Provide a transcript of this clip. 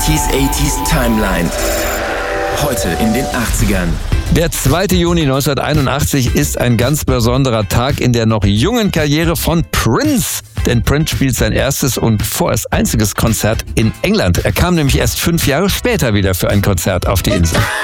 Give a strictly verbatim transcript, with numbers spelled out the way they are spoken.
neunziger achtziger Timeline. Heute in den achtzigern. Der zweite Juni neunzehnhunderteinundachtzig ist ein ganz besonderer Tag in der noch jungen Karriere von Prince. Denn Prince spielt sein erstes und vorerst einziges Konzert in England. Er kam nämlich erst fünf Jahre später wieder für ein Konzert auf die Insel.